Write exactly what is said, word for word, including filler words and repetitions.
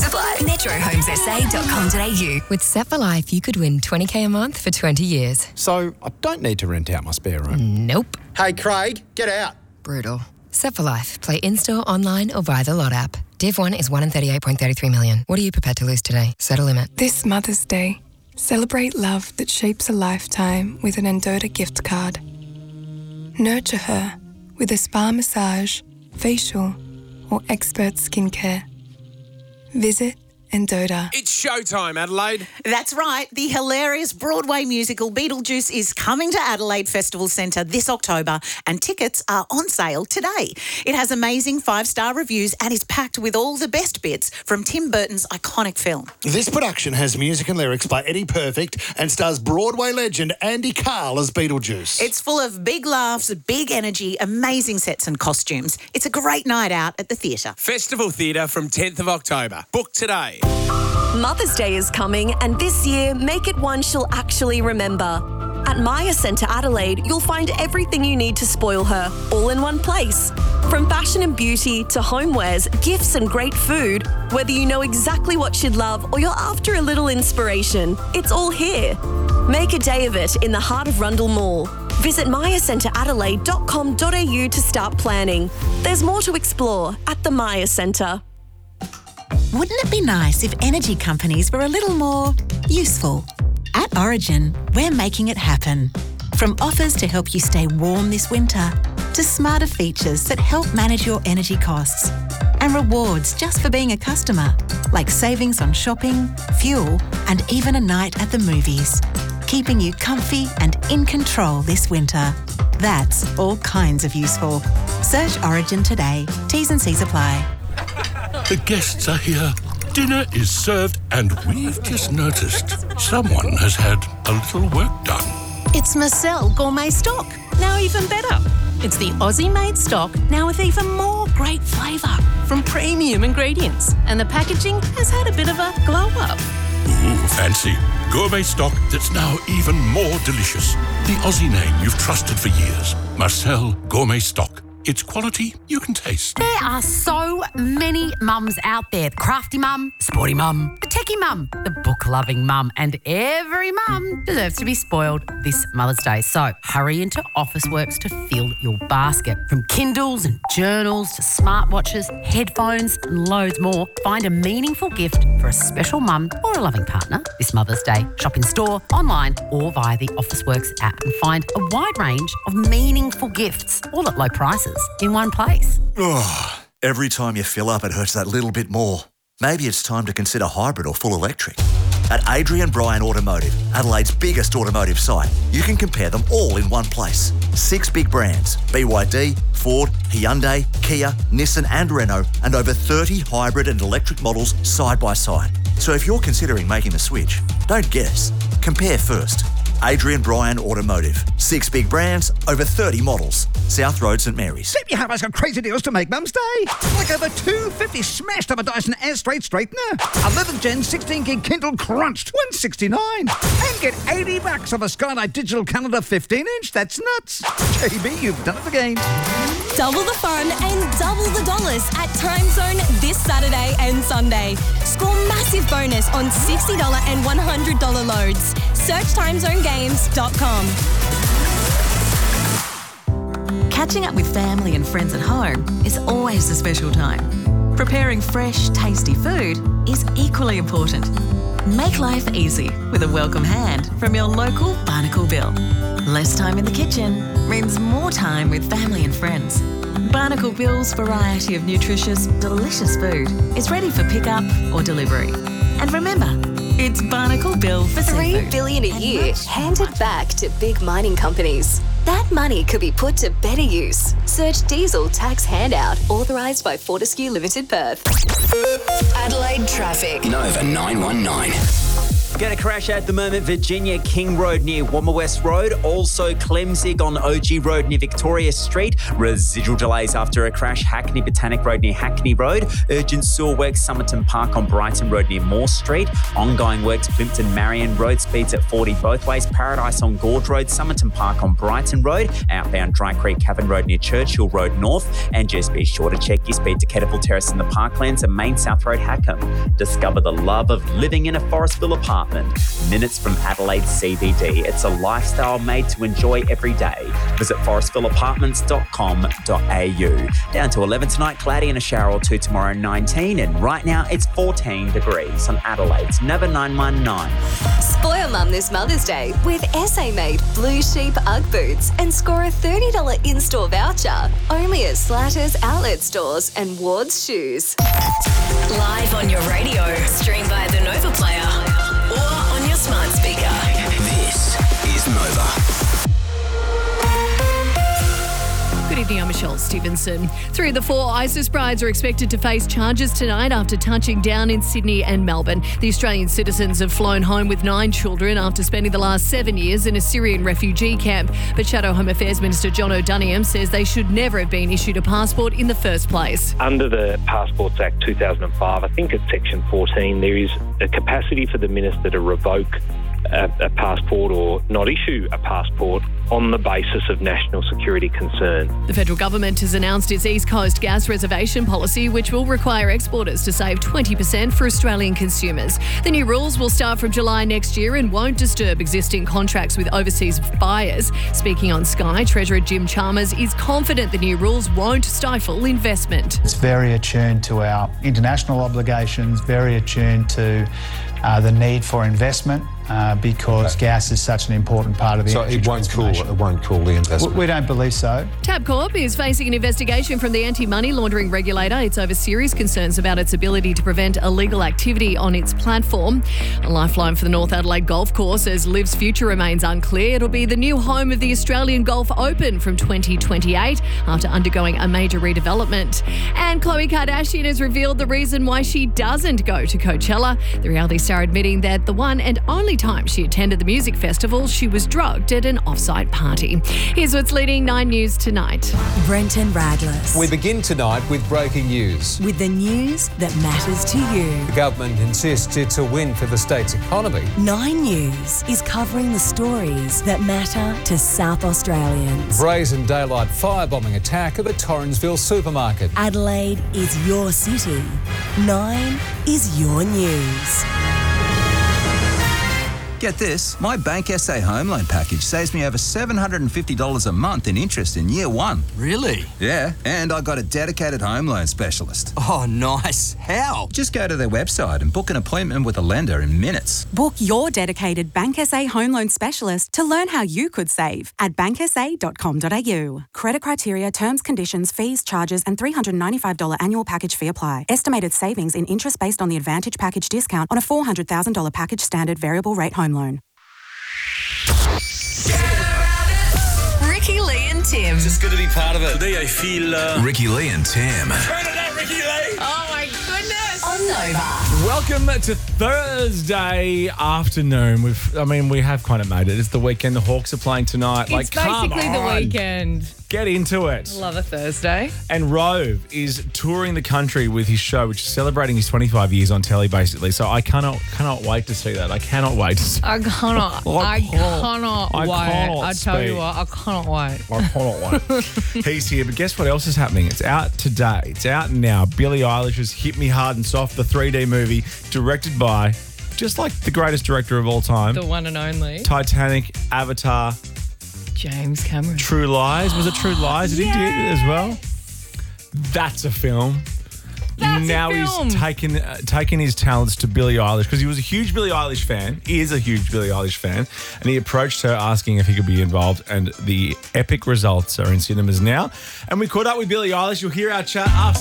Supply. metro homes s a dot com dot a u. With Set for Life, you could win twenty k a month for twenty years. So I don't need to rent out my spare room. Nope. Hey, Craig, get out. Brutal. Set for Life. Play in-store, online or via the Lot app. Div one is one in thirty-eight point three three million. What are you prepared to lose today? Set a limit. This Mother's Day, celebrate love that shapes a lifetime with an Endota gift card. Nurture her with a spa massage, facial or expert skincare. Visit Endota. It's showtime, Adelaide. That's right. The hilarious Broadway musical Beetlejuice is coming to Adelaide Festival Centre this October and tickets are on sale today. It has amazing five-star reviews and is packed with all the best bits from Tim Burton's iconic film. This production has music and lyrics by Eddie Perfect and stars Broadway legend Andy Carl as Beetlejuice. It's full of big laughs, big energy, amazing sets and costumes. It's a great night out at the theatre. Festival Theatre from tenth of October. Book today. Mother's Day is coming, and this year, make it one she'll actually remember. At Maya Centre Adelaide, you'll find everything you need to spoil her, all in one place. From fashion and beauty to homewares, gifts and great food, whether you know exactly what she'd love or you're after a little inspiration, it's all here. Make a day of it in the heart of Rundle Mall. Visit maya centre adelaide dot com dot a u to start planning. There's more to explore at the Maya Centre. Wouldn't it be nice if energy companies were a little more useful? At Origin, we're making it happen. From offers to help you stay warm this winter, to smarter features that help manage your energy costs, and rewards just for being a customer, like savings on shopping, fuel, and even a night at the movies, keeping you comfy and in control this winter. That's all kinds of useful. Search Origin today. T's and C's apply. The guests are here. Dinner is served, and we've just noticed someone has had a little work done. It's Marcel Gourmet Stock. Now even better. It's the Aussie-made stock, now with even more great flavour from premium ingredients. And the packaging has had a bit of a glow-up. Ooh, fancy. Gourmet stock that's now even more delicious. The Aussie name you've trusted for years. Marcel Gourmet Stock. It's quality you can taste. There are so many mums out there. The crafty mum, sporty mum, the techie mum, the book-loving mum, and every mum deserves to be spoiled this Mother's Day. So hurry into Officeworks to fill your basket. From Kindles and journals to smartwatches, headphones and loads more, find a meaningful gift for a special mum or a loving partner this Mother's Day. Shop in store, online or via the Officeworks app and find a wide range of meaningful gifts, all at low prices. In one place. Oh, every time you fill up, it hurts that little bit more. Maybe it's time to consider hybrid or full electric. At Adrian Bryan Automotive, Adelaide's biggest automotive site, you can compare them all in one place. Six big brands, B Y D, Ford, Hyundai, Kia, Nissan and Renault, and over thirty hybrid and electric models side by side. So if you're considering making the switch, don't guess. Compare first. Adrian Bryan Automotive. Six big brands, over thirty models. South Road, St Mary's. Sleepy Harbour's got crazy deals to make Mum's Day. Like over two hundred fifty smashed up a Dyson Air Straight Straightener. eleventh gen sixteen gig Kindle Crunched, one sixty-nine. And get eighty bucks off a Skylight Digital Calendar fifteen inch. That's nuts. J B, you've done it again. Double the fun and double the dollars at Time Zone this Saturday and Sunday. Score massive bonus on sixty dollars and one hundred dollars loads. Search time zone games dot com. Catching up with family and friends at home is always a special time. Preparing fresh, tasty food is equally important. Make life easy with a welcome hand from your local Barnacle Bill. Less time in the kitchen means more time with family and friends. Barnacle Bill's variety of nutritious, delicious food is ready for pickup or delivery. And remember, it's Barnacle Bill for Three seafood. billion a year handed back to big mining companies. That money could be put to better use. Search diesel tax handout authorised by Fortescue Limited Perth. Adelaide traffic. Nova nine one nine. Get a crash at the moment, Virginia King Road near Womma West Road. Also Clemzig on O G Road near Victoria Street. Residual delays after a crash, Hackney Botanic Road near Hackney Road. Urgent sewer works, Somerton Park on Brighton Road near Moore Street. Ongoing works, Plimpton Marion Road, speeds at forty both ways. Paradise on Gorge Road, Somerton Park on Brighton Road. Outbound Dry Creek Cavern Road near Churchill Road North. And just be sure to check your speed to Kettleville Terrace in the Parklands and Main South Road Hackham. Discover the love of living in a Forestville apartment. Minutes from Adelaide C B D. It's a lifestyle made to enjoy every day. Visit forestville apartments dot com dot a u. Down to eleven tonight, cloudy and a shower or two tomorrow, nineteen. And right now it's fourteen degrees on Adelaide's Nova nine one nine. Spoil Mum this Mother's Day with S A-made Blue Sheep Ugg boots and score a thirty dollars in-store voucher. Only at Slatters Outlet Stores and Ward's Shoes. Live on your radio, stream via the Nova Player or on your smart speaker. This is Nova. Good evening, I'm Michelle Stevenson. Three of the four ISIS brides are expected to face charges tonight after touching down in Sydney and Melbourne. The Australian citizens have flown home with nine children after spending the last seven years in a Syrian refugee camp. But Shadow Home Affairs Minister John O'Doniam says they should never have been issued a passport in the first place. Under the Passports Act two thousand five, I think it's section fourteen, there is a capacity for the minister to revoke a, a passport or not issue a passport on the basis of national security concern. The federal government has announced its East Coast gas reservation policy, which will require exporters to save twenty percent for Australian consumers. The new rules will start from July next year and won't disturb existing contracts with overseas buyers. Speaking on Sky, Treasurer Jim Chalmers is confident the new rules won't stifle investment. It's very attuned to our international obligations, very attuned to uh, the need for investment. Uh, because okay. gas is such an important part of the so energy it won't cool. It won't cool the investment. We don't believe so. Tabcorp is facing an investigation from the anti-money laundering regulator. It's over serious concerns about its ability to prevent illegal activity on its platform. A lifeline for the North Adelaide Golf Course as Liv's future remains unclear. It'll be the new home of the Australian Golf Open from twenty twenty-eight after undergoing a major redevelopment. And Khloe Kardashian has revealed the reason why she doesn't go to Coachella. The reality star admitting that the one and only time she attended the music festival, she was drugged at an off-site party. Here's what's leading Nine News tonight. Brenton Radless. We begin tonight with breaking news. With the news that matters to you. The government insists it's a win for the state's economy. Nine News is covering the stories that matter to South Australians. Brazen daylight firebombing attack at the Torrensville supermarket. Adelaide is your city. Nine is your news. Get this, my Bank S A home loan package saves me over seven hundred fifty dollars a month in interest in year one. Really? Yeah, and I got a dedicated home loan specialist. Oh, nice. How? Just go to their website and book an appointment with a lender in minutes. Book your dedicated Bank S A home loan specialist to learn how you could save at bank s a dot com dot a u. Credit criteria, terms, conditions, fees, charges and three hundred ninety-five dollars annual package fee apply. Estimated savings in interest based on the Advantage package discount on a four hundred thousand dollars package standard variable rate home loan. Ricky, Lee and Tim. Just good to be part of it. Today I feel... Uh... Ricky, Lee and Tim. Turn it up, Ricky Lee. Oh my goodness. On Nova. Welcome to Thursday afternoon. We've, I mean, we have kind of made it. It's the weekend. The Hawks are playing tonight. It's like, come basically the on. weekend. Get into it. Love a Thursday. And Rove is touring the country with his show, which is celebrating his twenty-five years on telly, basically. So I cannot cannot wait to see that. I cannot wait to see I cannot. I I cannot- cannot I wait. cannot I tell you speak. what, I cannot wait. I cannot wait. He's here, but guess what else is happening? It's out today. It's out now. Billie Eilish's Hit Me Hard and Soft, the three D movie, directed by, just like the greatest director of all time, The one and only. Titanic, Avatar, James Cameron. True Lies. Was it True Lies that he did as well? That's a film. That's a now film. he's taken uh, taken his talents to Billie Eilish because he was a huge Billie Eilish fan. He is a huge Billie Eilish fan, and he approached her asking if he could be involved. And the epic results are in cinemas now. And we caught up with Billie Eilish. You'll hear our chat after.